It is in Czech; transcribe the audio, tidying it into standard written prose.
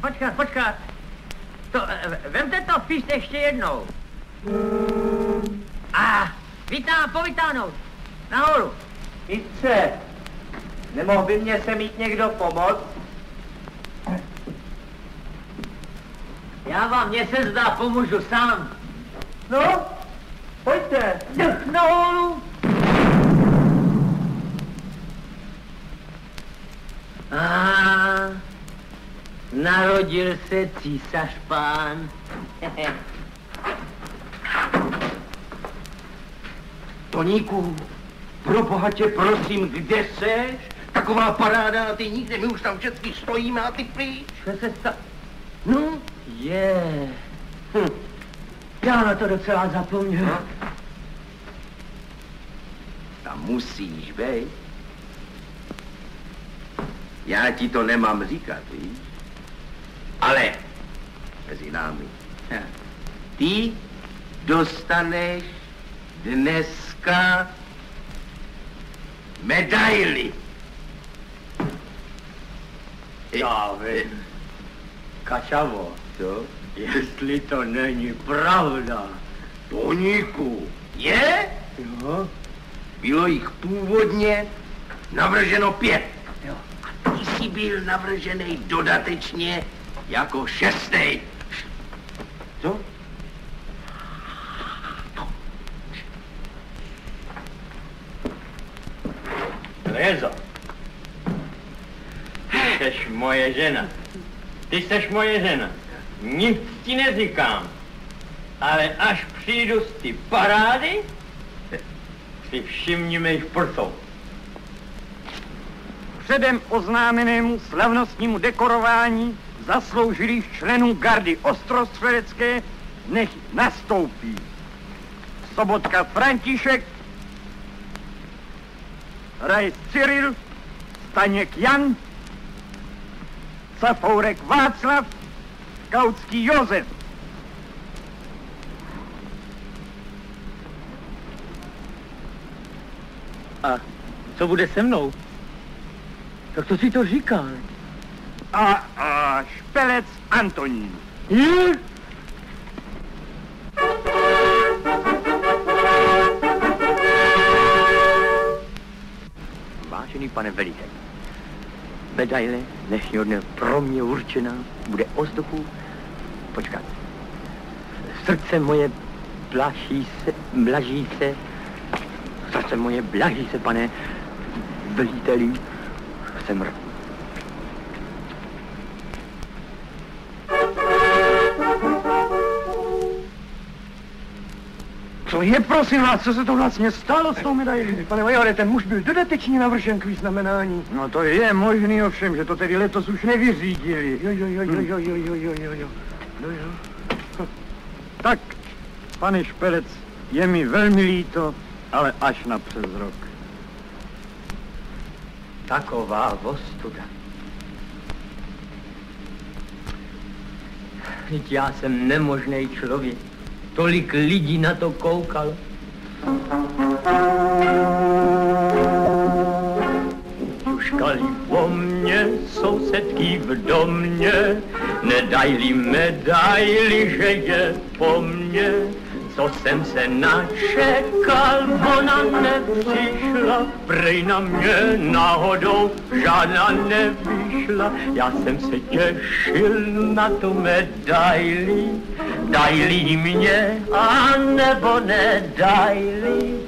Počkat. To, vemte to píst ještě jednou. A povytáhnout. Nahoru. Mistře, nemohl by mě se mít někdo pomoct? Já vám, mně se zdá, pomůžu sám. No, pojďte. Nahoru. Narodil se císař pán. Toníku, pro boha tě prosím, kde seš? Taková paráda a ty nikde, my už tam vždycky stojíme a ty pryč. No, já na to docela zapomněl. No. Tam musíš, bej. Já ti to nemám říkat, víš? Ale mezi námi. Ty dostaneš dneska medaili. Já vím. Kačavo, Co? jestli to není pravda. Toníku, je? Jo? Bylo jich původně navrženo 5. Jo. A ty jsi byl navržený dodatečně jako 6. Co? Rezo, ty seš moje žena. Ty seš moje žena. Nic ti neříkám. Ale až přijdu z ty parády, si všimni mých prsou. Předem oznámenému slavnostnímu dekorování zasloužilých členů gardy ostrostřelecké nech nastoupí Sobotka František, Rais Cyril, Staněk Jan, Cafourek Václav, Kautský Josef. A co bude se mnou? Tak co si to říkal? A Špelec Antonín. Vážený pane velitel, medaile dnešního dne pro mě určená bude ozdobu, počkat, srdce moje blaží se, srdce moje blaží se, pane veliteli, jsem rád. Co je, prosím vás, co se to vlastně stalo s tou medailí? Pane majore, ten muž byl dodatečně navržen k vyznamenání. No to je možný ovšem, že to tedy letos už nevyřídili. Jo. Tak, pane Špelec, je mi velmi líto, ale až na přes rok. Taková ostuda. Vždyť já jsem nemožný člověk. Tolik lidí na to koukalo. Ťuškali po mně sousedky v domě, nedaj-li medaili, že je po mně. Co jsem se načekal, ona nepřišla, prej na mě náhodou žádná nevyšla. Já jsem se těšil na tu medaili, daj-li mě, a nebo nedaj-li.